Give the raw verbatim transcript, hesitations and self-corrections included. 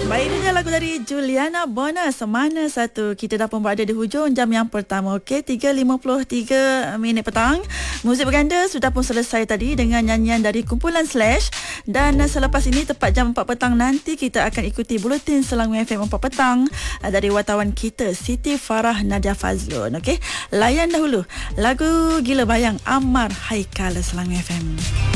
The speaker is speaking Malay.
Baik, itu dia lagu dari Juliana Bonus. Mana satu. Kita dah pun berada di hujung jam yang pertama. Okey, tiga lima puluh tiga minit petang. Muzik berganda sudah pun selesai tadi dengan nyanyian dari kumpulan Slash. Dan selepas ini tepat jam empat petang nanti kita akan ikuti buletin Selangor F M empat petang dari wartawan kita Siti Farah Nadia Fazlun. Okey, layan dahulu lagu Gila Bayang Ammar Haikal Selangor F M.